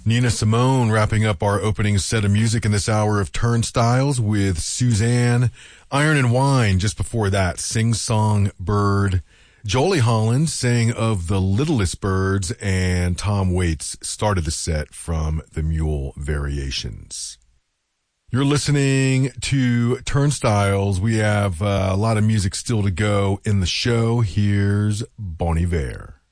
Nina Simone wrapping up our opening set of music in this hour of Turnstiles with Suzanne. Iron and Wine just before that. Sing Song Bird. Jolie Holland sang of The Littlest Birds, and Tom Waits started the set from The Mule Variations. You're listening to Turnstiles. We have a lot of music still to go in the show. Here's Bon Iver.